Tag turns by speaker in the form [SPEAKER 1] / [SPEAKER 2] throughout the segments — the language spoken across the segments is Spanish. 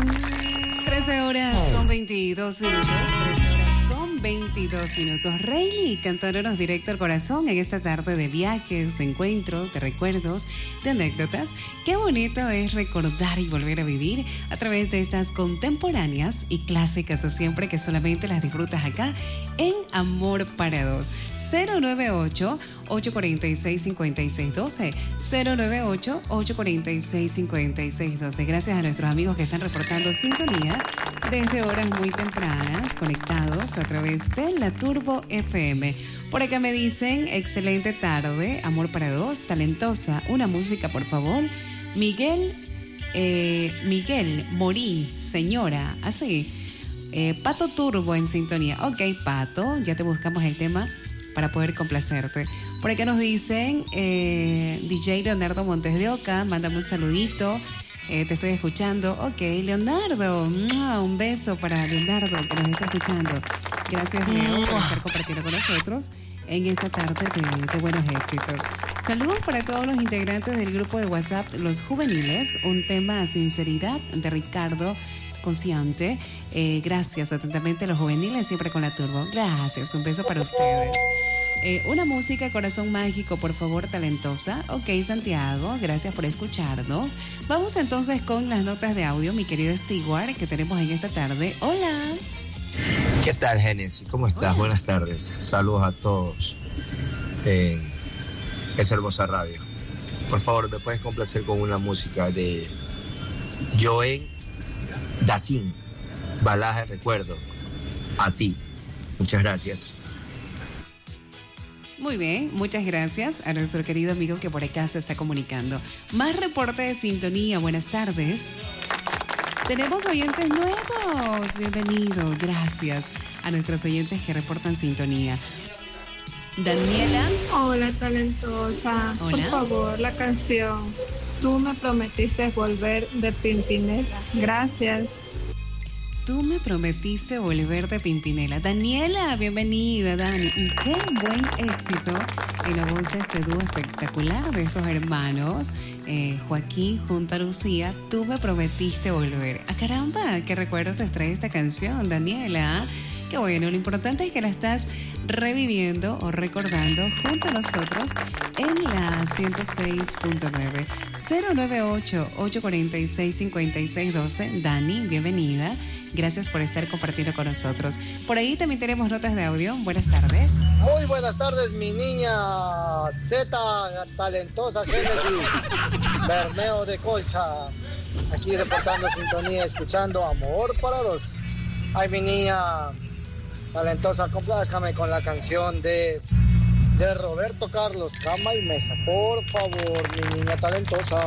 [SPEAKER 1] 13 horas con 22 minutos. 13 horas con 22 minutos. Rayleigh cantándonos directo al corazón en esta tarde de viajes, de encuentros, de recuerdos, de anécdotas. Qué bonito es recordar y volver a vivir a través de estas contemporáneas y clásicas de siempre que solamente las disfrutas acá en Amor para Dos. 098-846-5612. 098-846-5612. Gracias a nuestros amigos que están reportando sintonía desde horas muy tempranas, conectados a través de la Turbo FM. Por acá me dicen, excelente tarde, Amor para Dos, talentosa, una música por favor. Miguel Morí, señora, así. Pato Turbo en sintonía. Ok, Pato, ya te buscamos el tema para poder complacerte. Por acá nos dicen, DJ Leonardo Montes de Oca, mándame un saludito. Te estoy escuchando. Ok, Leonardo, un beso para Leonardo que nos está escuchando. Gracias, Leo, por estar compartiendo con nosotros en esta tarde de buenos éxitos. Saludos para todos los integrantes del grupo de WhatsApp Los Juveniles, un tema Sinceridad de Ricardo Consciente. Gracias, atentamente Los Juveniles, siempre con la Turbo. Gracias, un beso para ustedes. Una música Corazón Mágico, por favor, talentosa. Ok, Santiago, gracias por escucharnos. Vamos entonces con las notas de audio, mi querido Stewart, que tenemos en esta tarde. Hola.
[SPEAKER 2] ¿Qué tal, Génesis? ¿Cómo estás? Hola. Buenas tardes. Saludos a todos en esa hermosa radio. Por favor, ¿me puedes complacer con una música de Joen Dacín, Balada de Recuerdo? A ti. Muchas gracias.
[SPEAKER 1] Muy bien, muchas gracias a nuestro querido amigo que por acá se está comunicando. Más reporte de sintonía, buenas tardes. Tenemos oyentes nuevos, bienvenido, gracias a nuestros oyentes que reportan sintonía. Daniela.
[SPEAKER 3] Hola, talentosa. Hola. Por favor, la canción Tú me prometiste volver de Pimpinela. Gracias.
[SPEAKER 1] Tú me prometiste volver de Pimpinela. Daniela, bienvenida, Dani. Y qué buen éxito en la voz de este dúo espectacular de estos hermanos. Joaquín junto a Lucía, Tú me prometiste volver. ¡Ah, caramba! ¡Qué recuerdos te trae esta canción, Daniela! Qué bueno, lo importante es que la estás reviviendo o recordando junto a nosotros en la 106.9. 098-846-5612. Dani, bienvenida. Gracias por estar compartiendo con nosotros. Por ahí también tenemos notas de audio. Buenas tardes.
[SPEAKER 4] Muy buenas tardes, mi niña Z, talentosa Génesis, Bermeo de Colcha. Aquí reportando sintonía, escuchando Amor para Dos. Ay, mi niña talentosa, complázcame con la canción de Roberto Carlos, Cama y Mesa. Por favor, mi niña talentosa.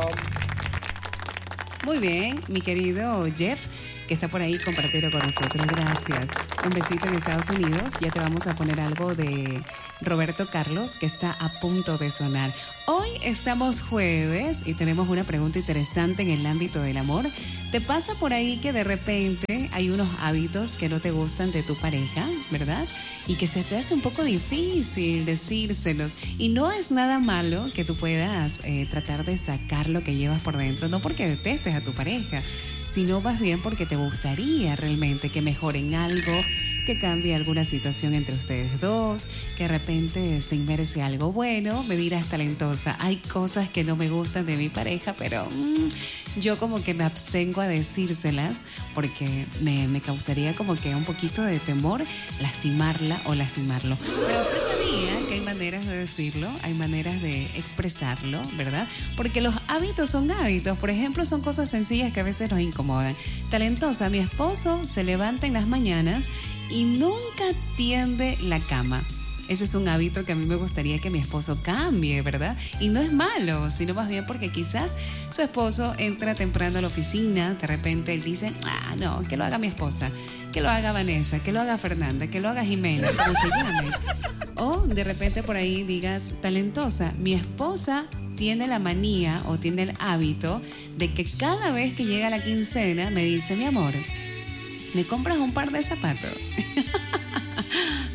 [SPEAKER 1] Muy bien, mi querido Jeff, que está por ahí compartiendo con nosotros. Gracias. Un besito en Estados Unidos. Ya te vamos a poner algo de Roberto Carlos, que está a punto de sonar. Hoy estamos jueves y tenemos una pregunta interesante en el ámbito del amor. ¿Te pasa por ahí que de repente hay unos hábitos que no te gustan de tu pareja, verdad? Y que se te hace un poco difícil decírselos. Y no es nada malo que tú puedas tratar de sacar lo que llevas por dentro. No porque detestes a tu pareja, sino más bien porque te gustaría realmente que mejoren algo, que cambie alguna situación entre ustedes dos, que de repente se inmerse algo bueno. Me dirás, talentosa, hay cosas que no me gustan de mi pareja, pero yo como que me abstengo a decírselas porque me causaría como que un poquito de temor lastimarla o lastimarlo. Pero usted sabía que hay maneras de decirlo, hay maneras de expresarlo, ¿verdad? Porque los hábitos son hábitos. Por ejemplo, son cosas sencillas que a veces nos incomodan. Talentosa, mi esposo se levanta en las mañanas y nunca tiende la cama. Ese es un hábito que a mí me gustaría que mi esposo cambie, ¿verdad? Y no es malo, sino más bien porque quizás su esposo entra temprano a la oficina, de repente él dice, no, que lo haga mi esposa, que lo haga Vanessa, que lo haga Fernanda, que lo haga Jimena, como se llame. O de repente por ahí digas, talentosa, mi esposa tiene la manía o tiene el hábito de que cada vez que llega la quincena me dice, mi amor, ¿me compras un par de zapatos?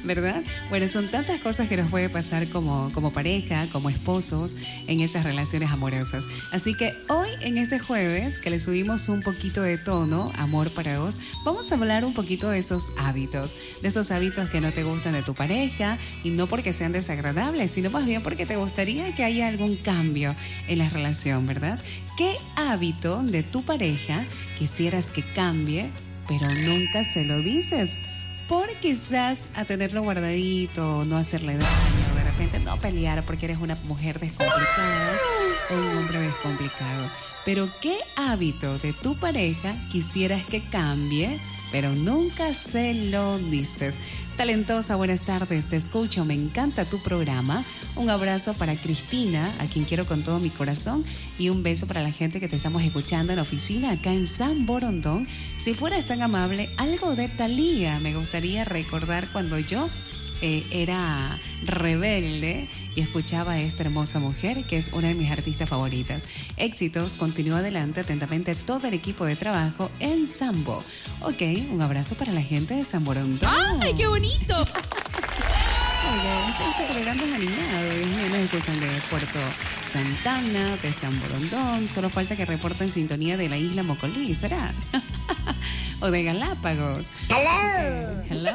[SPEAKER 1] ¿verdad? Bueno, son tantas cosas que nos puede pasar como pareja, como esposos, en esas relaciones amorosas. Así que hoy, en este jueves, que le subimos un poquito de tono, amor para dos, vamos a hablar un poquito de esos hábitos que no te gustan de tu pareja, y no porque sean desagradables, sino más bien porque te gustaría que haya algún cambio en la relación, ¿verdad? ¿Qué hábito de tu pareja quisieras que cambie, pero nunca se lo dices? Por quizás a tenerlo guardadito, no hacerle daño, de repente no pelear porque eres una mujer descomplicada o un hombre descomplicado. Pero ¿qué hábito de tu pareja quisieras que cambie, pero nunca se lo dices? Talentosa, buenas tardes, te escucho, me encanta tu programa. Un abrazo para Cristina, a quien quiero con todo mi corazón, y un beso para la gente que te estamos escuchando en la oficina acá en San Borondón. Si fueras tan amable, algo de Thalía. Me gustaría recordar cuando yo era rebelde y escuchaba a esta hermosa mujer, que es una de mis artistas favoritas. Éxitos, continúa adelante, atentamente todo el equipo de trabajo en Sambo. Ok, un abrazo para la gente de San Borondón.
[SPEAKER 5] ¡Ay, qué bonito!
[SPEAKER 1] Oiga, este programa es animado. Dios mío, nos escuchan de Puerto Santana, de San Borondón. Solo falta que reporten sintonía de la isla Mocolí, ¿será? O de Galápagos.
[SPEAKER 6] Hello.
[SPEAKER 1] Hello.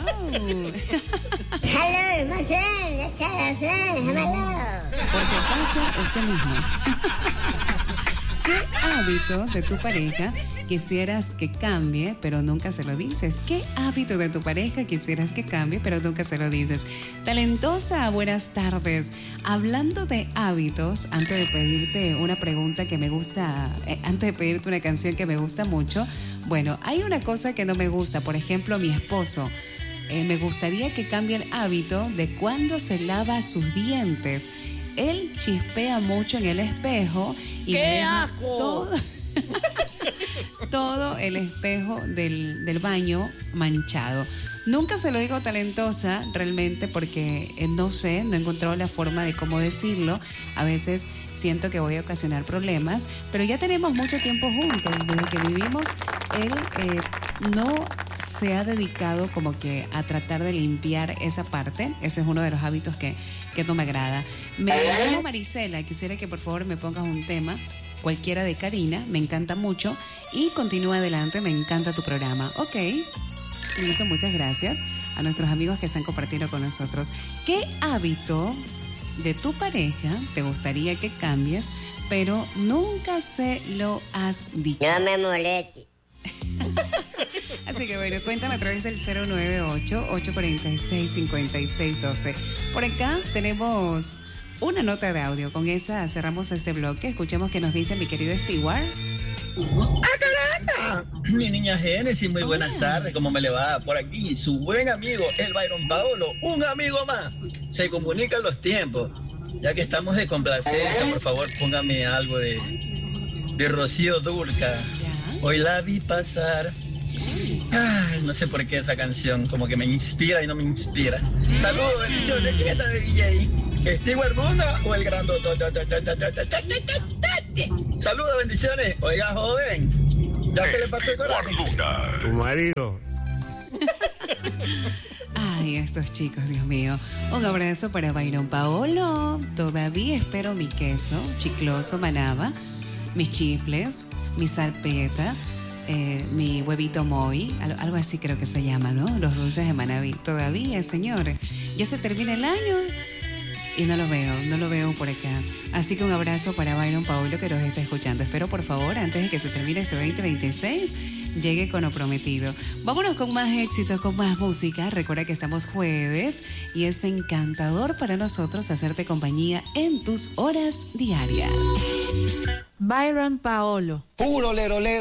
[SPEAKER 6] Hello, my friend. That's how I say hello.
[SPEAKER 1] Por si acaso, usted mismo. ¿Qué hábito de tu pareja quisieras que cambie, pero nunca se lo dices? ¿Qué hábito de tu pareja quisieras que cambie, pero nunca se lo dices? Talentosa, buenas tardes. Hablando de hábitos, antes de pedirte una pregunta que me gusta, antes de pedirte una canción que me gusta mucho, bueno, hay una cosa que no me gusta. Por ejemplo, mi esposo. Me gustaría que cambie el hábito de cuando se lava sus dientes. Él chispea mucho en el espejo y
[SPEAKER 5] ¡qué asco!
[SPEAKER 1] Todo el espejo del baño manchado. Nunca se lo digo, Talentosa, realmente, porque no sé, no he encontrado la forma de cómo decirlo. A veces siento que voy a ocasionar problemas, pero ya tenemos mucho tiempo juntos. Desde que vivimos, él no se ha dedicado como que a tratar de limpiar esa parte. Ese es uno de los hábitos que no me agrada. Me llamo Marisela, quisiera que por favor me pongas un tema, cualquiera de Karina, me encanta mucho, y continúa adelante, me encanta tu programa. Ok, listo, muchas gracias a nuestros amigos que están compartiendo con nosotros. ¿Qué hábito de tu pareja te gustaría que cambies, pero nunca se lo has dicho?
[SPEAKER 6] No me moleste.
[SPEAKER 1] Así que bueno, cuéntame a través del 098-846-5612. Por acá tenemos una nota de audio. Con esa cerramos este bloque. Escuchemos qué nos dice mi querido Stewart.
[SPEAKER 7] ¡Ah, caramba! Mi niña Génesis, muy buenas tardes. ¿Cómo me le va? Por aquí, su buen amigo, el Byron Paolo, un amigo más. Se comunican los tiempos. Ya que estamos de complacencia, por favor, póngame algo de Rocío Dúrcal. Hoy la vi pasar. Ay, no sé por qué esa canción, como que me inspira y no me inspira. Saludos, bendiciones. ¿Quién está de DJ? ¿Stewart Luna o el grandote? Saludos, bendiciones. Oiga, joven, ¿ya se le pasó el coraje?
[SPEAKER 8] Tu marido.
[SPEAKER 1] Ay, estos chicos, Dios mío. Un abrazo para Byron Paolo. Todavía espero mi queso chicloso Manaba, mis chifles, mi salpeta, mi huevito Moy, algo así creo que se llama, ¿no? Los dulces de Manaví. Todavía, señores. Ya se termina el año y no lo veo por acá. Así que un abrazo para Byron Paolo que nos está escuchando. Espero, por favor, antes de que se termine este 2026, llegue con lo prometido. Vámonos con más éxitos, con más música. Recuerda que estamos jueves y es encantador para nosotros hacerte compañía en tus horas diarias.
[SPEAKER 5] Byron Paolo.
[SPEAKER 4] Puro lero lero.